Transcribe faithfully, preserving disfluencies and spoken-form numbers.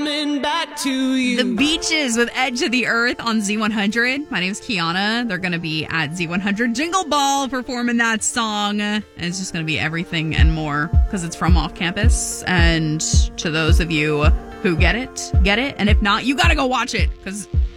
coming back to you. The Beaches with Edge of the Earth on Z one hundred. My name's Kiana. They're going to be at Z one hundred Jingle Ball performing that song. And it's just going to be everything and more because it's from off campus. And to those of you who get it, get it. And if not, you got to go watch it because